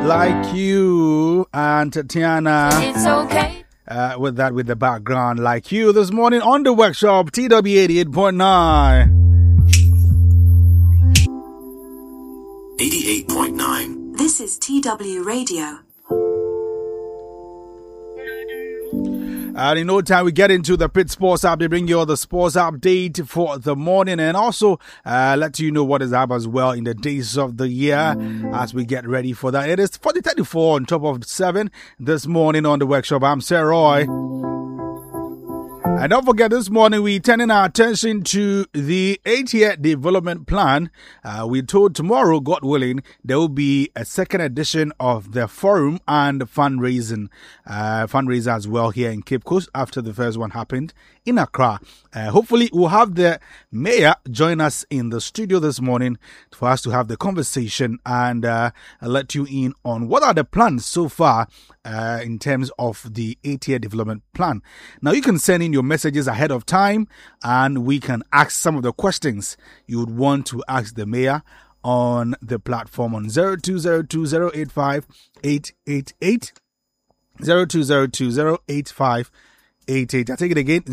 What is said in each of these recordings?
Like You and Tatiana. It's okay. With the background, Like You, this morning on the workshop, TW 88.9. 88.9. This is TW Radio. And in no time, we get into the Pit Sports App. They bring you all the sports update for the morning and also let you know what is up as well in the days of the year as we get ready for that. It is 40:34 on top of 7 this morning on the workshop. I'm Sir Roy. And don't forget, this morning we're turning our attention to the 8-year development plan. We're told tomorrow, God willing, there will be a second edition of the forum and fundraiser as well here in Cape Coast after the first one happened in Accra. Hopefully, we'll have the mayor join us in the studio this morning for us to have the conversation and let you in on what are the plans so far in terms of the 8-year development plan. Now, you can send in your messages ahead of time and we can ask some of the questions you would want to ask the mayor on the platform on 0202085888, 0202085888. I take it again,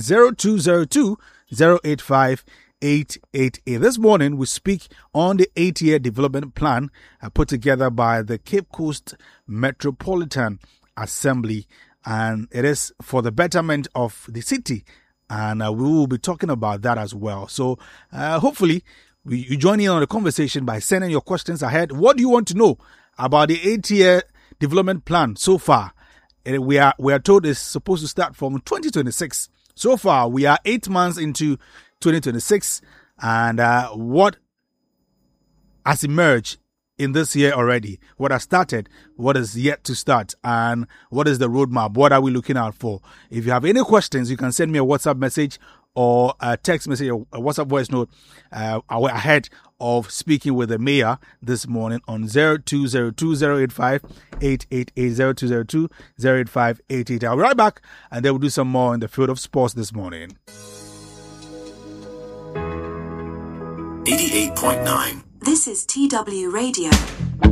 0202085888. This morning we speak on the 8-year development plan put together by the Cape Coast Metropolitan Assembly, and it is for the betterment of the city, and we will be talking about that as well. So hopefully you join in on the conversation by sending your questions ahead. What do you want to know about the 8-year development plan so far? We are told it's supposed to start from 2026. So far, we are 8 months into 2026, and what has emerged in this year already? What has started? What is yet to start? And what is the roadmap? What are we looking out for? If you have any questions, you can send me a WhatsApp message or a text message or a WhatsApp voice note ahead of speaking with the mayor this morning on 0202085888, 0202085888. I'll be right back and then we'll do some more in the field of sports this morning. 88.9. This is TW Radio.